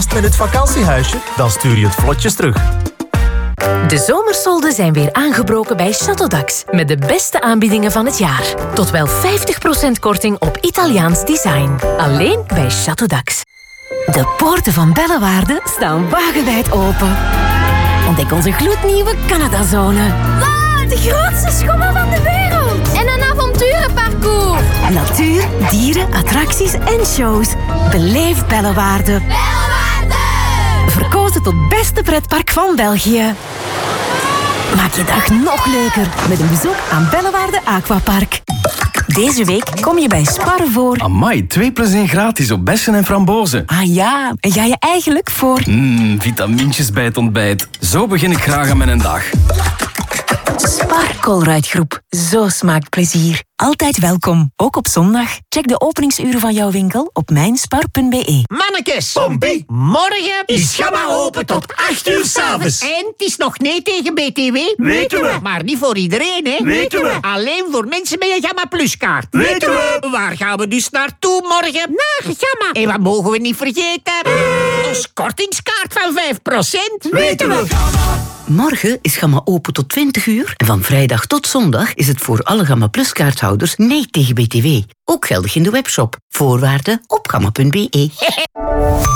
last-minute vakantiehuisje? Dan stuur je het vlotjes terug. De zomersolden zijn weer aangebroken bij Châteaudax. Met de beste aanbiedingen van het jaar. Tot wel 50% korting op Italiaans design. Alleen bij Châteaudax. De poorten van Bellewaarde staan wagenwijd open. Ontdek onze gloednieuwe Canadazone. Wow, de grootste schommel van de wereld. En een avonturenparcours. Natuur, dieren, attracties en shows. Beleef Bellewaarde. Bellewaarde! Verkozen tot beste pretpark van België. Maak je dag nog leuker met een bezoek aan Bellewaarde Aquapark. Deze week kom je bij Spar voor... Amai, 2+1 gratis op bessen en frambozen. Ah ja, en ga je eigenlijk voor... Vitamintjes bij het ontbijt. Zo begin ik graag aan mijn dag. Spar Colruyt-groep. Zo smaakt plezier. Altijd welkom, ook op zondag. Check de openingsuren van jouw winkel op mijnspar.be. Mannekes, Pompie, morgen is Gamma open tot 8 uur 's avonds. En het is nog nee tegen BTW. Weten we. Maar niet voor iedereen, hè? Weten we. Alleen voor mensen met een Gamma Plus kaart. Weten we. Waar gaan we dus naartoe morgen? Naar Gamma. En wat mogen we niet vergeten? Ons kortingskaart van 5%. Weten we. Morgen is Gamma open tot 20 uur en van vrijdag tot zondag is het voor alle Gamma Plus kaarthouders nee tegen BTW. Ook geldig in de webshop. Voorwaarden op gamma.be.